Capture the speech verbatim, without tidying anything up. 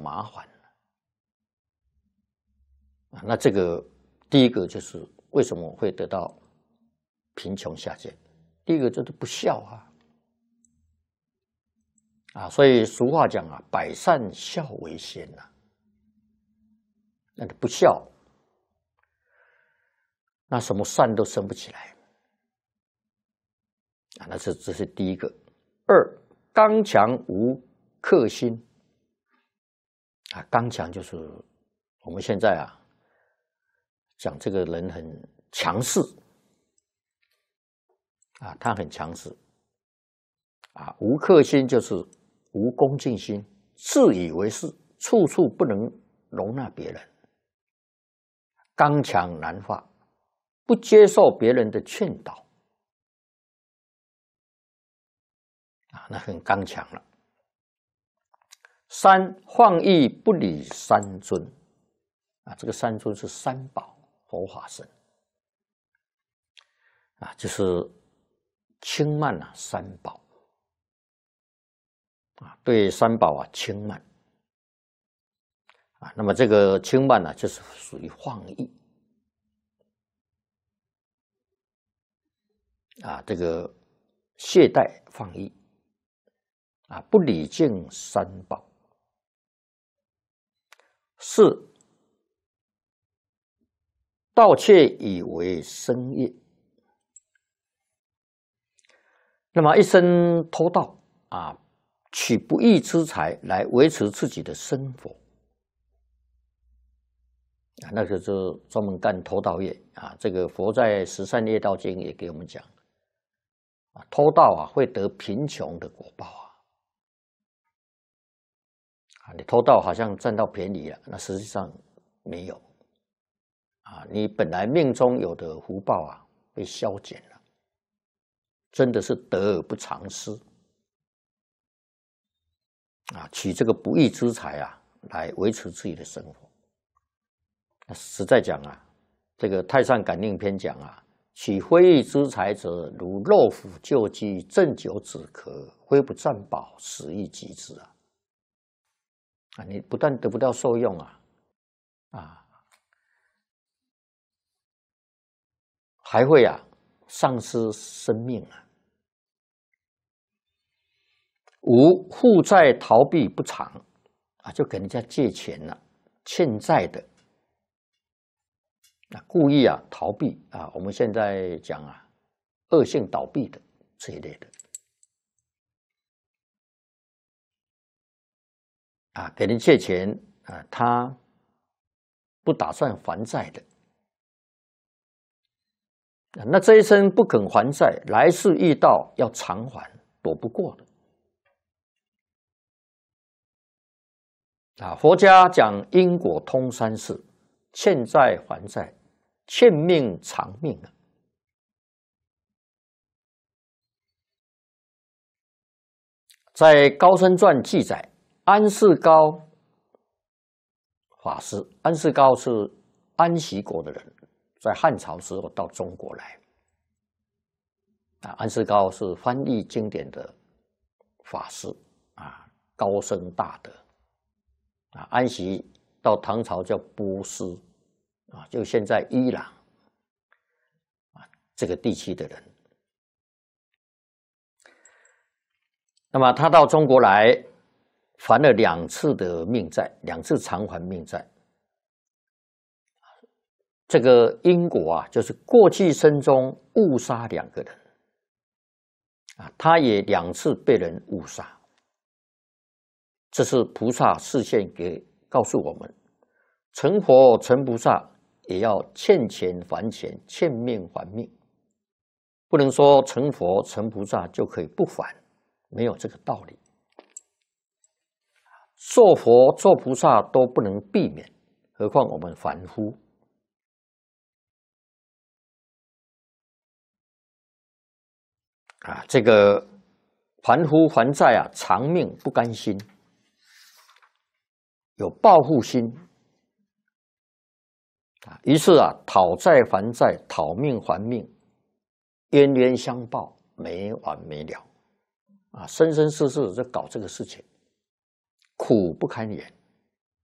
麻烦啊。那这个第一个就是为什么会得到贫穷下贱？第一个就是不孝啊。啊，所以俗话讲啊，百善孝为先呐、啊。那你不孝，那什么善都生不起来啊。那这这是第一个。二，刚强无克心啊。刚强就是我们现在啊讲这个人很强势啊，他很强势啊。无克心就是无恭敬心，自以为是，处处不能容纳别人，刚强难化，不接受别人的劝导啊，那很刚强了。三，放逸不理三尊啊，这个三尊是三宝佛法僧啊，就是轻慢啊三宝。啊，对三宝啊轻慢啊，那么这个轻慢呢、啊，就是属于放逸啊，这个懈怠放逸啊，不礼敬三宝。四，盗窃以为生业，那么一生偷盗啊，取不义之财来维持自己的生活啊，那个就专门干偷盗业啊。这个佛在《十善业道经》也给我们讲啊，偷盗啊会得贫穷的果报啊。啊，你偷盗好像占到便宜了，那实际上没有啊。你本来命中有的福报啊被消减了，真的是得而不偿失啊！取这个不义之财啊来维持自己的生活。实在讲啊，这个《太上感应篇》讲啊，取非义之财者，如肉腐旧鸡，鸩酒止咳，非不占宝，死亦及之啊！啊，你不但得不到受用啊，啊，还会啊丧失生命啊！五，负债逃避不偿啊，就给人家借钱了，欠债的。啊，故意啊逃避啊，我们现在讲啊，恶性倒闭的这一类的啊，给人借钱啊，他不打算还债的，啊，那这一生不肯还债，来世遇到要偿还，躲不过的啊。佛家讲因果通三世，欠债还债，欠命偿命啊。在《高僧传》记载，安世高法师，安世高是安息国的人，在汉朝时候到中国来。啊，安世高是翻译经典的法师啊，高僧大德啊。安息到唐朝叫波斯啊，就现在伊朗啊这个地区的人。那么他到中国来，还了两次的命债，两次偿还命债。这个因果啊，就是过去生中误杀两个人啊，他也两次被人误杀。这是菩萨示现给告诉我们，成佛成菩萨也要欠钱还钱，欠命还命，不能说成佛成菩萨就可以不还。没有这个道理，做佛做菩萨都不能避免，何况我们凡夫啊！这个凡夫还债啊，偿命不甘心，有报复心啊，于是啊，讨债还债，讨命还命，冤冤相报，没完没了。啊，生生世世在搞这个事情，苦不堪言